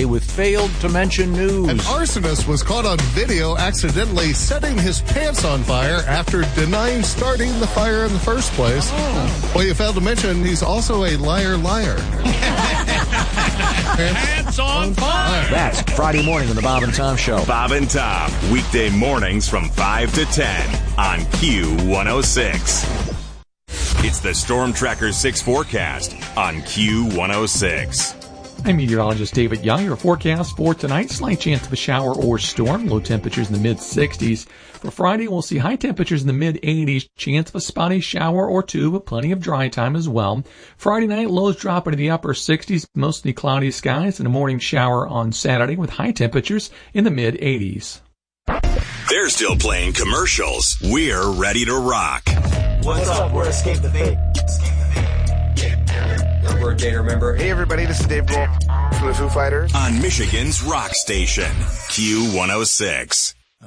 Friday with failed to mention news. An arsonist was caught on video accidentally setting his pants on fire after denying starting the fire in the first place. Well, you failed to mention he's also a liar. Pants on fire. That's Friday morning on the Bob and Tom Show. Bob and Tom, weekday mornings from 5 to 10 on Q106. It's the Storm Tracker 6 forecast on Q106. I'm meteorologist David Young. Your forecast for tonight, slight chance of a shower or storm, low temperatures in the mid-60s. For Friday, we'll see high temperatures in the mid-80s, chance of a spotty shower or two, but plenty of dry time as well. Friday night, lows drop into the upper 60s, mostly cloudy skies, and a morning shower on Saturday with high temperatures in the mid-80s. They're still playing commercials. We're ready to rock. What's up? We're Escape the Fate. We're a data member. Hey everybody, this is Dave Grohl from the Foo Fighters. On Michigan's rock station, Q106.